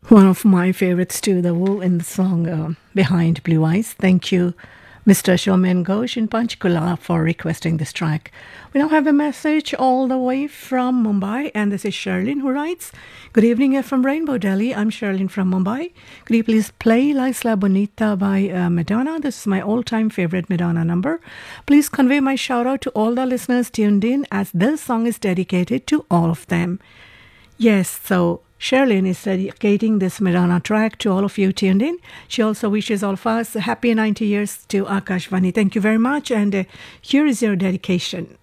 One of my favorites too, the Woo in the song Behind Blue Eyes. Thank you, Mr. Shomen Ghosh in Panchkula, for requesting this track. We now have a message all the way from Mumbai, and this is Sherlyn who writes, Good evening from Rainbow Delhi. I'm Sherlyn from Mumbai. Could you please play La Isla Bonita by Madonna? This is my all-time favorite Madonna number. Please convey my shout-out to all the listeners tuned in, as this song is dedicated to all of them. Yes, so Sherlyn is dedicating this Madonna track to all of you tuned in. She also wishes all of us a happy 90 years to Akashvani. Thank you very much, and here is your dedication.